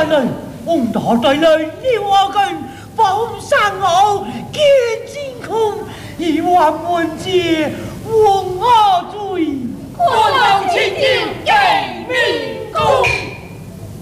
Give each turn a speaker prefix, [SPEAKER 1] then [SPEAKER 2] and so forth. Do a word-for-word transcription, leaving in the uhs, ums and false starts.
[SPEAKER 1] 带来，王大带来，你我跟宝山后见金空，一万文节，王阿醉。